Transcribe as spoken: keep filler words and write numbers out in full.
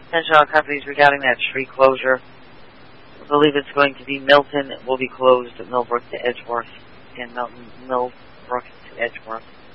Attention all companies regarding that street closure. I believe it's going to be Milton. It will be closed at Millbrook to Edgeworth and Milton, Millbrook to Edgeworth.